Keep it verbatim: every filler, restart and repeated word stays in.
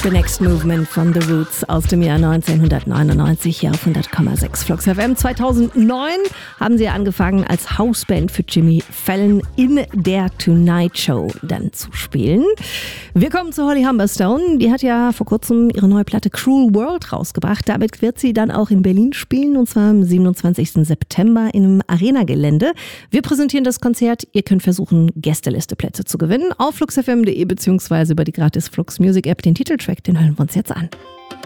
The Next Movement von The Roots aus dem Jahr neunzehnhundertneunundneunzig hier auf hundert Komma sechs Flux F M. zweitausendneun haben sie angefangen als Hausband für Jimmy Fallon in der Tonight Show dann zu spielen. Wir kommen zu Holly Humberstone. Die hat ja vor kurzem ihre neue Platte Cruel World rausgebracht. Damit wird sie dann auch in Berlin spielen und zwar am siebenundzwanzigsten September im Arena-Gelände. Wir präsentieren das Konzert. Ihr könnt versuchen, Gästelisteplätze zu gewinnen auf flux f m punkt d e beziehungsweise über die gratis Flux Music App. Den Titeltrack, den hören wir uns jetzt an.